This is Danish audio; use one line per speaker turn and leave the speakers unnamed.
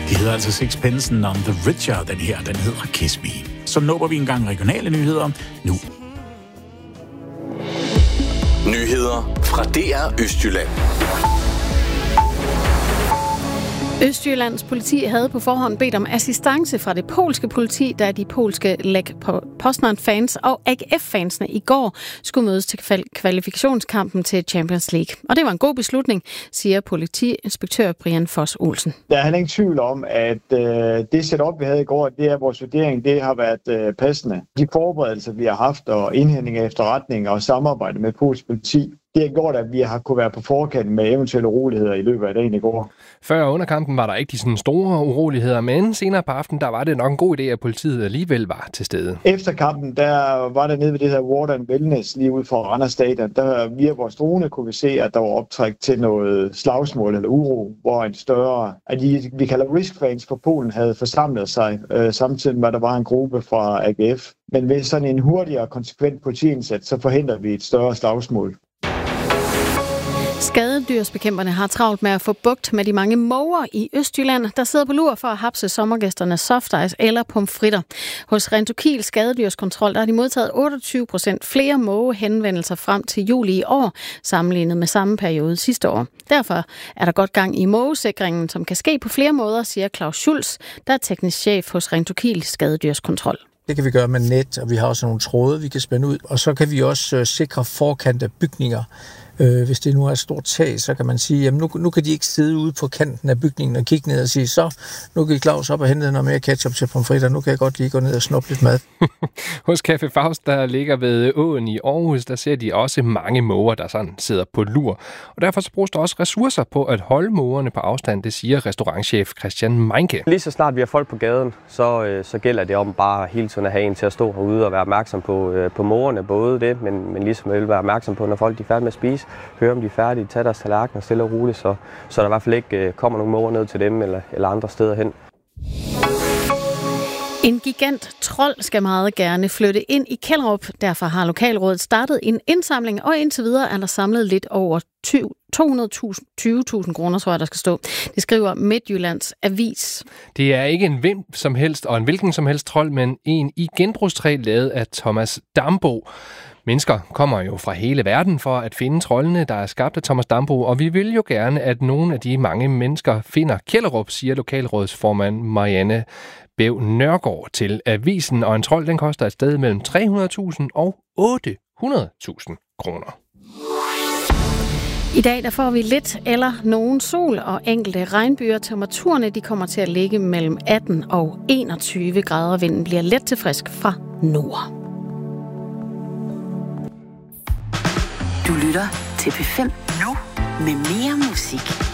Det hedder altså Sixpence None the Richer, den her, den hedder Kiss Me. Så nupper vi engang regionale nyheder nu.
Nyheder fra DR Østjylland.
Østjyllands politi havde på forhånd bedt om assistance fra det polske politi, da de polske Lech Poznan-fans og AGF-fansene i går skulle mødes til kvalifikationskampen til Champions League. Og det var en god beslutning, siger politiinspektør Brian Foss Olsen.
Der er heller ingen tvivl om, at det setup, vi havde i går, det er vores vurdering, det har været passende. De forberedelser, vi har haft, og indhentning af efterretninger og samarbejde med polsk politi, det har gjort, at vi har kunne være på forkant med eventuelle uroligheder i løbet af dagen i går.
Før under kampen var der ikke de sådan store uroligheder, men senere på aftenen, der var det nok en god idé, at politiet alligevel var til stede.
Efter kampen, der var der nede ved det her Warden Wellness lige ude for Randers Stadion. Der via vores drone kunne vi se, at der var optræk til noget slagsmål eller uro, hvor en større, at vi kalder risk-fans fra Polen, havde forsamlet sig, samtidig med, at der var en gruppe fra AGF. Men ved sådan en hurtig og konsekvent politiindsats, så forhindrer vi et større slagsmål.
Skadedyrsbekæmperne har travlt med at få bugt med de mange måger i Østjylland, der sidder på lur for at hapse sommergæsternes softice eller pomfritter. Hos Rentokil Skadedyrskontrol der har de modtaget 28% flere mågehenvendelser frem til juli i år, sammenlignet med samme periode sidste år. Derfor er der godt gang i mågesikringen, som kan ske på flere måder, siger Claus Schulz, der er teknisk chef hos Rentokil Skadedyrskontrol.
Det kan vi gøre med net, og vi har også nogle tråde, vi kan spænde ud. Og så kan vi også sikre forkant af bygninger. Hvis det nu er et stort tag, så kan man sige, jamen nu kan de ikke sidde ude på kanten af bygningen og kigge ned og sige, så nu kan Claus op og hente noget mere ketchup til pomfritter, nu kan jeg godt lige gå ned og snuppe lidt mad.
Hos Café Faust, der ligger ved åen i Aarhus, der ser de også mange måger, der sådan sidder på lur. Og derfor så bruges der også ressourcer på at holde mågerne på afstand, det siger restaurantchef Christian Meinke.
Lige så snart vi har folk på gaden, så gælder det om bare hele tiden at have en til at stå herude og være opmærksom på mågerne, både det, men ligesom vil være opmærksom på, når folk er færdige med at spise, høre om de er færdige, tage deres tallerkener stille og roligt, så der i hvert fald ikke kommer nogen måger ned til dem eller andre steder hen.
En gigant trold skal meget gerne flytte ind i Kjellerup. Derfor har lokalrådet startet en indsamling, og indtil videre er der samlet lidt over 220.000 kroner, tror jeg, der skal stå. Det skriver Midtjyllands Avis.
Det er ikke en hvem som helst og en hvilken som helst trold, men en i genbrugstræ lavet af Thomas Dambo. Mennesker kommer jo fra hele verden for at finde troldene, der er skabt af Thomas Dambo, og vi vil jo gerne, at nogle af de mange mennesker finder Kjellerup, siger lokalrådsformand Marianne Bev Nørgaard til avisen, og en trold den koster et sted mellem 300.000 og 800.000 kroner.
I dag der får vi lidt eller nogen sol og enkelte regnbyger. Temperaturerne de kommer til at ligge mellem 18 og 21 grader. Vinden bliver let til frisk fra nord.
Du lytter til P5 nu med mere musik.